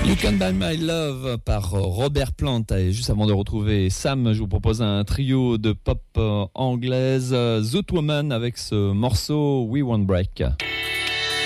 You Can Buy My Love par Robert Plant. Et juste avant de retrouver Sam, je vous propose un trio de pop anglaise, Zoot Woman avec ce morceau We Won't Break.